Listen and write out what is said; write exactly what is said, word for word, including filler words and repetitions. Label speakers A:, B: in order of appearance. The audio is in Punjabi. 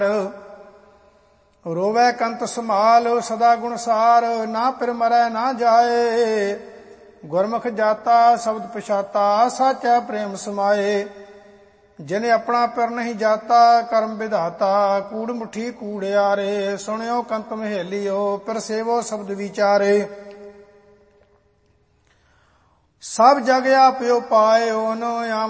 A: ਰੋਵੈ ਕੰਤ ਸੰਭਾਲ ਸਦਾ ਗੁਣਸਾਰ, ਨਾ ਫਿਰ ਮਰੈ ਨਾ ਜਾਏ। ਗੁਰਮੁਖ ਜਾਤਾ ਸ਼ਬਦ ਪਛਾਤਾ, ਸਾਚਾ ਪ੍ਰੇਮ ਸਮਾਏ। ਜਿਨੇ ਆਪਣਾ ਪਿਰ ਨਹੀਂ ਜਾਤਾ, ਕਰਮ ਵਿਧਾਤਾ। ਕੂੜ ਮੁੱਠੀ ਕੂੜਿਆਰੇ, ਸੁਣਿਓ ਕੰਤ ਮਹੇਲਿਓ। ਪਿਰ ਸੇਵੋ ਸ਼ਬਦ ਵਿਚਾਰੇ। ਸਭ ਜਗ ਆਪਿਓ ਪਾਇਓ,